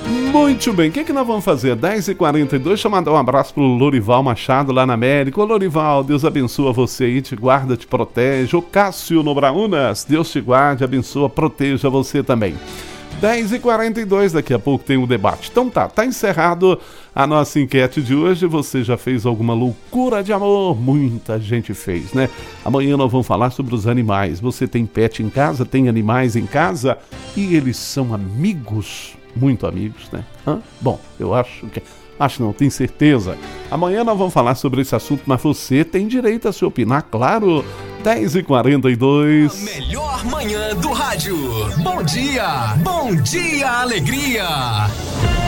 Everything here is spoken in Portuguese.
Muito bem, o que nós vamos fazer? 10h42, deixa eu mandar um abraço pro Lorival Machado lá na América. Ô Lorival, Deus abençoa você aí, te guarda, te protege. O Cássio no Braunas, Deus te guarde, abençoa, proteja você também. 10h42, daqui a pouco tem um debate. Então tá encerrado a nossa enquete de hoje. Você já fez alguma loucura de amor? Muita gente fez, né? Amanhã nós vamos falar sobre os animais. Você tem pet em casa? Tem animais em casa? E eles são amigos? Muito amigos, né? Bom, eu acho que... Acho não, tenho certeza. Amanhã nós vamos falar sobre esse assunto, mas você tem direito a se opinar, claro. 10h42. A melhor manhã do rádio. Bom dia, alegria.